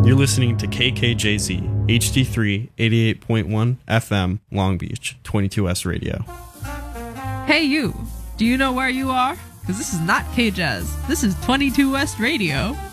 You're listening to KKJZ, HD3, 88.1 FM, Long Beach, 22S Radio. Hey you, do you know where you are? Because this is not KJazz, this is 22 West Radio.